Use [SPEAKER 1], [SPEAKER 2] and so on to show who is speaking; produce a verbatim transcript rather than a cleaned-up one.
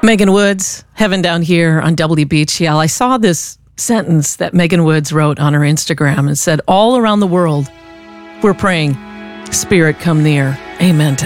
[SPEAKER 1] Megan Woods, Heaven Down Here on W B T L. I saw this sentence that Megan Woods wrote on her Instagram and said, all around the world, we're praying, Spirit, come near. Amen to